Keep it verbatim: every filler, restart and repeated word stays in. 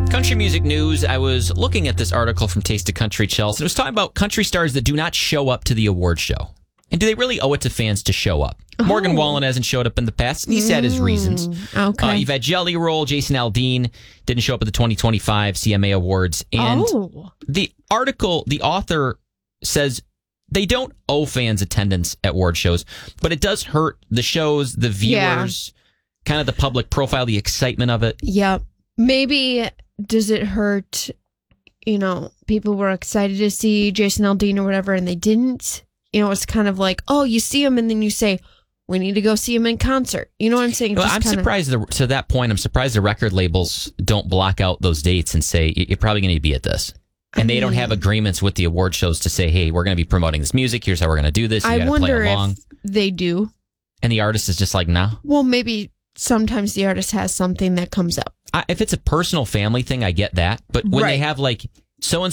Country music news. I was looking at this article from Taste of Country, Chelsea. It was talking about country stars that do not show up to the award show. And do they really owe it to fans to show up? Oh. Morgan Wallen hasn't showed up in the past, and he's mm. had his reasons. Okay. Uh, you've had Jelly Roll, Jason Aldean didn't show up at the twenty twenty-five C M A Awards. And oh. the article, the author says they don't owe fans attendance at award shows, but it does hurt the shows, the viewers, yeah. kind of the public profile, the excitement of it. Yep. Maybe does it hurt, you know, people were excited to see Jason Aldean or whatever, and they didn't? You know, it's kind of like, oh, you see him, and then you say, we need to go see him in concert. You know what I'm saying? Well, Just I'm kinda... surprised, the, to that point, I'm surprised the record labels don't block out those dates and say, you're probably going to be at this. And I they mean, don't have agreements with the award shows to say, hey, we're going to be promoting this music. Here's how we're going to do this. You I gotta wonder play along. if they do. And the artist is just like, no. Nah. Well, maybe sometimes the artist has something that comes up. I, if it's a personal family thing, I get that. But when right. they have like, so-and-so